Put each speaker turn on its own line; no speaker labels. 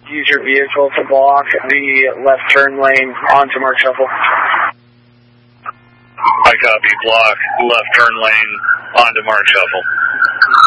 use your vehicle to block the left turn lane onto Mark Shuffle.
I copy. Block left turn lane onto Mark Shuffle.